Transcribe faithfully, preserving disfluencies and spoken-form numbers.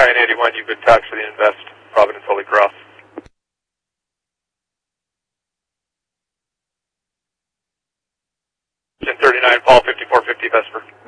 nine eighty-one, you've been taxed for the Invest, Providence Holy Cross. ten thirty-nine, Paul, fifty-four fifty, Vesper.